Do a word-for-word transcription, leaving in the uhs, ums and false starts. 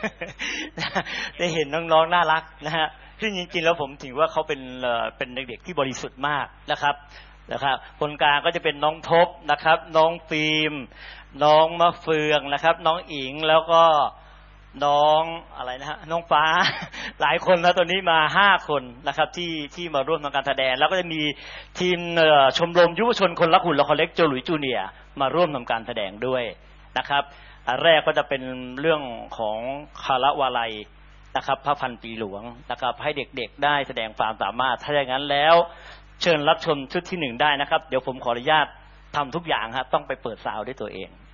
ได้เห็นน้องๆน่ารักนะฮะซึ่งจริงๆแล้วผมถือว่าเขาเป็นเป็นเด็กๆที่บริสุทธิ์มากนะครับนะครับคนกลางก็จะเป็นน้องทบนะครับน้องฟิล์มน้องมะเฟืองนะครับน้องอิงแล้วก็น้องอะไรนะฮะน้องฟ้าหลายคนแล้วตอนนี้มาห้าคนนะครับที่ที่มาร่วมทำการแสดงแล้วก็จะมีทีมชมรมยุวชนคนรักหุ่นละครเล็กโจหลุยจูเนียร์มาร่วมทำการแสดงด้วยนะครับอันแรกก็จะเป็นเรื่องของคารวาลัยนะครับพระพันปีหลวงนะครับให้เด็กๆได้แสดงความสามารถถ้าอย่างนั้นแล้วเชิญรับชมชุดที่หนึ่งได้นะครับเดี๋ยวผมขออนุญาตทำทุกอย่างครับต้องไปเปิดซาวด์ด้วยตัวเอง